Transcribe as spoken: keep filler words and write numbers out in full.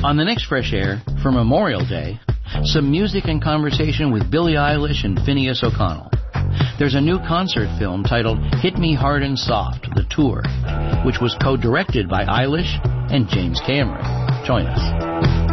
On the next Fresh Air, for Memorial Day, some music and conversation with Billie Eilish and Phineas O'Connell. There's a new concert film titled Hit Me Hard and Soft, The Tour, which was co-directed by Eilish and James Cameron. Join us.